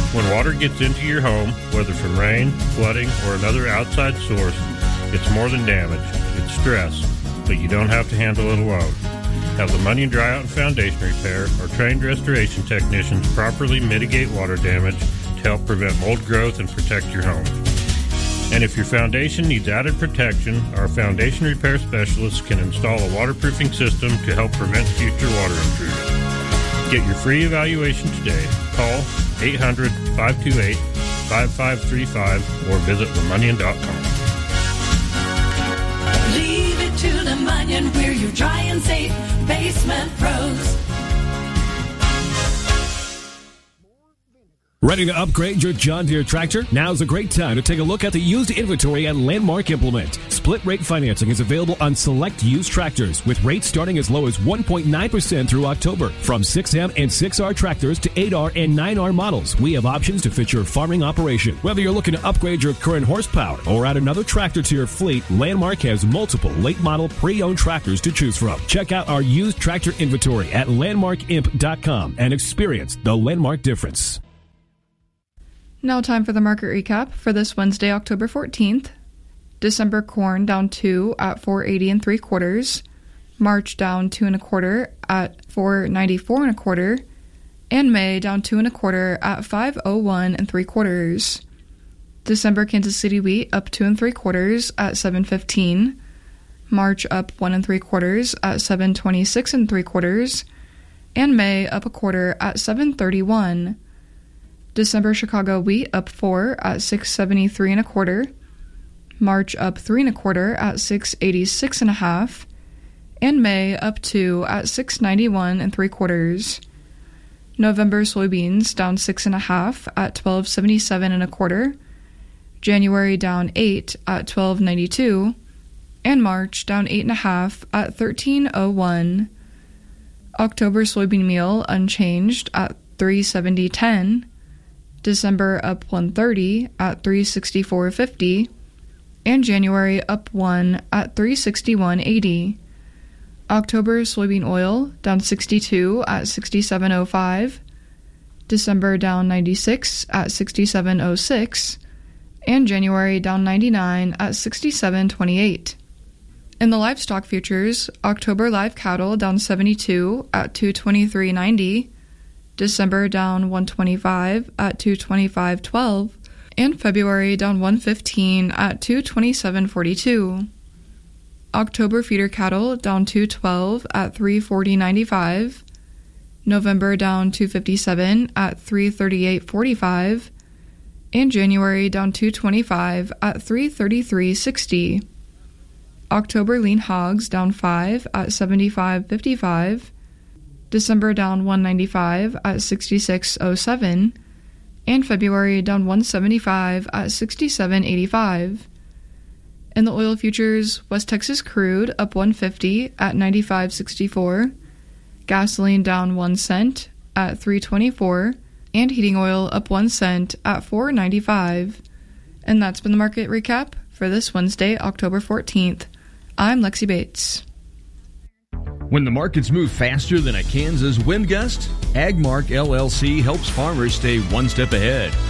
When water gets into your home, whether from rain, flooding, or another outside source, it's more than damage. It's stress, but you don't have to handle it alone. Have the Money and Dry Out and Foundation Repair or trained restoration technicians properly mitigate water damage to help prevent mold growth and protect your home. And if your foundation needs added protection, our foundation repair specialists can install a waterproofing system to help prevent future water intrusion. Get your free evaluation today. Call 800-528-5535 or visit themunion.com. Leave it to the Munion, we're your dry and safe basement pros. Ready to upgrade your John Deere tractor? Now's a great time to take a look at the used inventory at Landmark Implement. Split rate financing is available on select used tractors with rates starting as low as 1.9% through October. From 6M and 6R tractors to 8R and 9R models, we have options to fit your farming operation. Whether you're looking to upgrade your current horsepower or add another tractor to your fleet, Landmark has multiple late model pre-owned tractors to choose from. Check out our used tractor inventory at landmarkimp.com and experience the Landmark difference. Now time for the market recap for this Wednesday, October 14th. December corn down 2 at 4.80 3/4. March down 2 1/4 at 4.94 1/4. And May down 2 1/4 at 5.01 3/4. December Kansas City wheat up 2 3/4 at 7.15. March up 1 3/4 at 7.26 3/4. And May up 1/4 at 7.31. December Chicago wheat up 4 at 6.73 1/4. March up 3 1/4 at 6.86 1/2. And May up 2 at 6.91 3/4. November soybeans down 6 1/2 at 12.77 1/4. January down 8 at 12.92. And March down 8 1/2 at 13.01. October soybean meal unchanged at 3.70.10. December up 1.30 at 3.64.50, and January up 1 at 3.61.80. October soybean oil down 62 at 67.05, December down 96 at 67.06, and January down 99 at 67.28. In the livestock futures, October live cattle down 72 at 223.90, December down 125 at 225.12, and February down 115 at 227.42. October feeder cattle down 212 at 340.95, November down 257 at 338.45, and January down 225 at 333.60. October lean hogs down 5 at 75.55, December down 195 at 66.07, and February down 175 at 67.85. In the oil futures, West Texas crude up 150 at 95.64, gasoline down 1 cent at 3.24, and heating oil up 1 cent at 4.95. And that's been the market recap for this Wednesday, October 14th. I'm Lexi Bates. When the markets move faster than a Kansas wind gust, AgMark LLC helps farmers stay one step ahead.